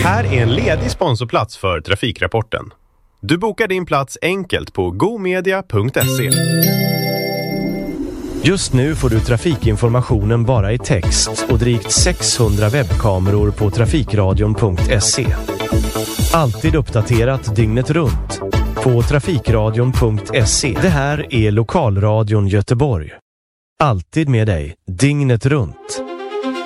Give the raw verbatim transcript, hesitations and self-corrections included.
Här är en ledig sponsorplats för Trafikrapporten. Du bokar din plats enkelt på gomedia punkt se. Just nu får du trafikinformationen bara i text och drygt sexhundra webbkameror på trafikradion punkt se. Alltid uppdaterat dygnet runt på trafikradion punkt se. Det här är Lokalradion Göteborg. Alltid med dig, dygnet runt.